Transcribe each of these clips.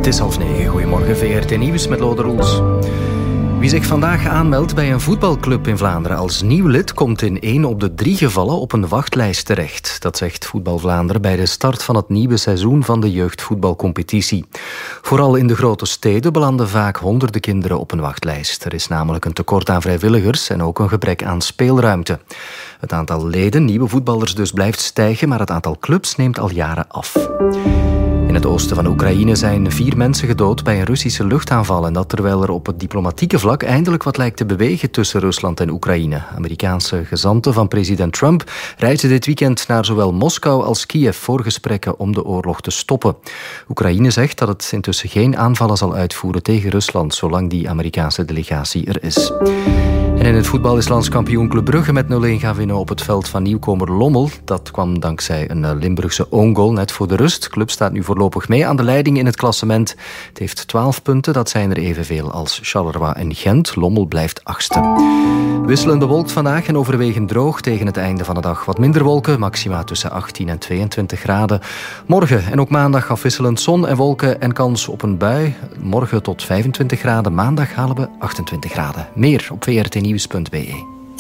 Het is 8:30. Goedemorgen, VRT Nieuws met Lode Roels. Wie zich vandaag aanmeldt bij een voetbalclub in Vlaanderen als nieuw lid komt in 1 op de 3 gevallen op een wachtlijst terecht. Dat zegt Voetbal Vlaanderen bij de start van het nieuwe seizoen van de jeugdvoetbalcompetitie. Vooral in de grote steden belanden vaak honderden kinderen op een wachtlijst. Er is namelijk een tekort aan vrijwilligers en ook een gebrek aan speelruimte. Het aantal leden, nieuwe voetballers dus, blijft stijgen, maar het aantal clubs neemt al jaren af. In het oosten van Oekraïne zijn 4 mensen gedood bij een Russische luchtaanval. En dat terwijl er op het diplomatieke vlak eindelijk wat lijkt te bewegen tussen Rusland en Oekraïne. Amerikaanse gezanten van president Trump reizen dit weekend naar zowel Moskou als Kiev voor gesprekken om de oorlog te stoppen. Oekraïne zegt dat het intussen geen aanvallen zal uitvoeren tegen Rusland, zolang die Amerikaanse delegatie er is. En in het voetbal is landskampioen Club Brugge met 0-1 gaan winnen op het veld van nieuwkomer Lommel. Dat kwam dankzij een Limburgse own goal net voor de rust. De club staat nu voorlopig mee aan de leiding in het klassement. Het heeft 12 punten, dat zijn er evenveel als Charleroi en Gent. Lommel blijft 8e. Wisselend bewolkt vandaag en overwegend droog. Tegen het einde van de dag wat minder wolken, maxima tussen 18 en 22 graden. Morgen en ook maandag afwisselend zon en wolken en kans op een bui. Morgen tot 25 graden, maandag halen we 28 graden. Meer op vrtnieuws.be.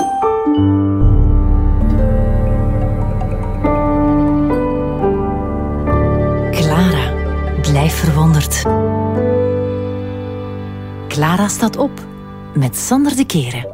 Clara, blijf verwonderd. Clara staat op met Sander de Keren.